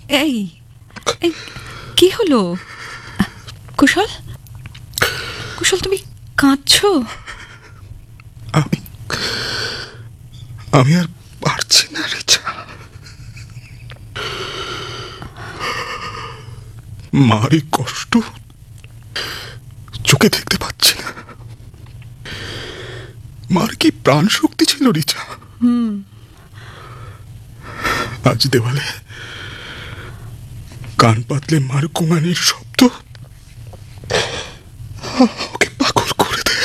এই এই কি হলো? কুশল, কুশল, তুমি কাঁদছো? আমি আর পারছি না রিচা। মার এই কষ্ট চোখে দেখতে পাচ্ছি না। মার কি প্রাণ শক্তি ছিল রিচা। আজ দেওয়ালে কান পাতলে মার গোঙানির শব্দ ওকে পাগল করে দেয়।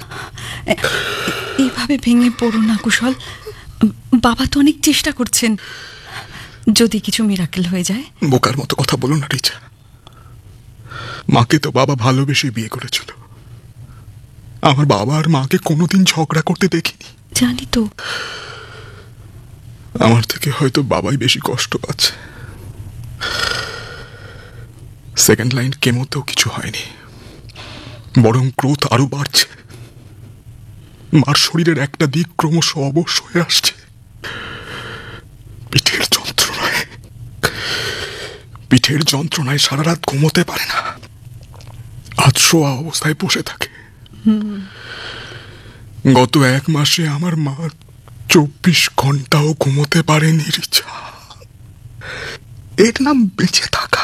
এইভাবে ভেঙে পড়ো না কুশল। বাবা তো অনেক চেষ্টা করছেন, যদি কিছু মিরাকেল হয়ে যায়। বোকার মতো কথা বলো না রিচা। মাকে তো বাবা ভালোবেসে বিয়ে করেছিল। আমার বাবা আর মাকে কোনোদিন ঝগড়া করতে দেখিনি। জানি তো। আমার থেকে হয়তো বাবাই বেশি কষ্ট পাচ্ছে। সেকেন্ড লাইন কেমোতেও কিছু হয়নি, বরং গ্রোথ আরো বাড়ছে। মার শরীরের একটা দিক ক্রমশ অবশ হয়ে আসছে। পিঠের যন্ত্রণায় সারা রাত ঘুমোতে পারে না। আজ শোয়া অবস্থায় বসে থাকে। গত 1 মাসে আমার মা 24 ঘন্টাও ঘুমোতে পারেনি রিচা। এর নাম বেঁচে থাকা?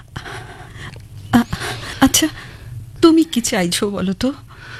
আচ্ছা, তুমি কি চাইছো বলো তো?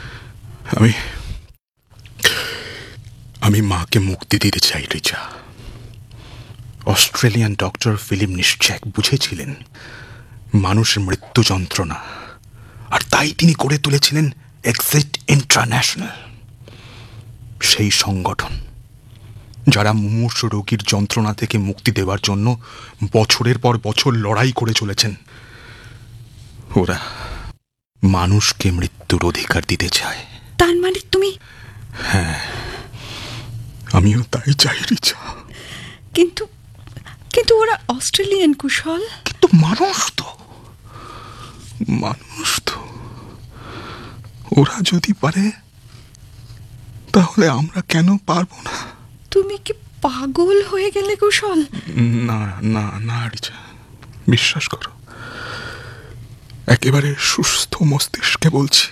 আমি মাকে মুক্তি দিতে চাই রিচা। অস্ট্রেলিয়ান ডক্টর ফিলিপ নিশ্চেক বুঝেছিলেন মানুষের মৃত্যু যন্ত্রণা, আর তাই তিনি করে তুলেছিলেন এক্সিট ইন্টারন্যাশনাল। সেই সংগঠন যারা মুমূর্ষ রোগীর যন্ত্রণা থেকে মুক্তি দেওয়ার জন্য বছরের পর বছর লড়াই করে চলেছেন। ওরা মানুষকে মৃত্যুর অধিকার দিতে চায়। তার মানে তুমি? হ্যাঁ, আমিও তাই চাই রিচা। কিন্তু কিন্তু ওরা অস্ট্রেলিয়ান কুশল। কিন্তু মানুষ তো ওরা যদি পারে, তাহলে আমরা কেন পারবো না? তুমি কি পাগল হয়ে গেলে কুশল? না না না রিচা, বিশ্বাস করো, একেবারে সুস্থ মস্তিষ্কে বলছি।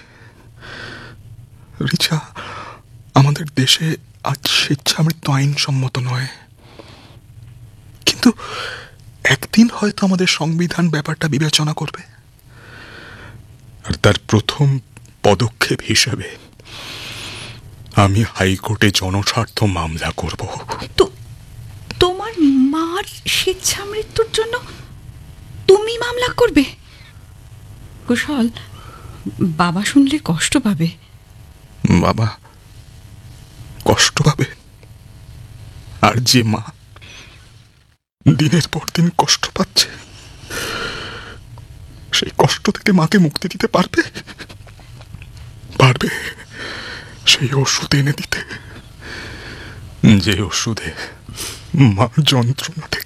রিচা, আমাদের দেশে আজ স্বেচ্ছামৃত্যু আইনসম্মত নয়, কিন্তু একদিন হয়তো আমাদের সংবিধান ব্যাপারটা বিবেচনা করবে। আর তার প্রথম পদক্ষেপ হিসেবে আমি হাইকোর্টে জনস্বার্থ মামলা করব। তো তোমার মার স্বেচ্ছামৃত্যুর জন্য তুমি মামলা করবে? কুশল, বাবা শুনলে কষ্ট পাবে। বাবা কষ্ট পাবে? আর যে মা দিনের পর দিন কষ্ট পাচ্ছে, সেই কষ্ট থেকে মাকে মুক্তি দিতে পারবে? সেই ওষুধ এনে দিতে, যে ওষুধে মা যন্ত্রণা থেকে